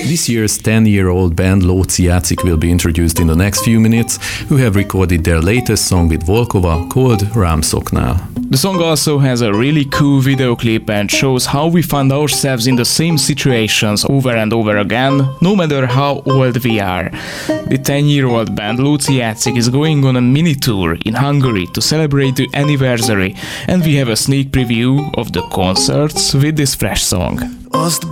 This year's 10-year-old band Lóczy Játszik will be introduced in the next few minutes, who have recorded their latest song with Volkova called Rámszoknál. The song also has a really cool video clip and shows how we find ourselves in the same situations over and over again, no matter how old we are. The 10-year-old band Lóczy Játszik is going on a mini tour in Hungary to celebrate the anniversary, and we have a sneak preview of the concerts with this fresh song.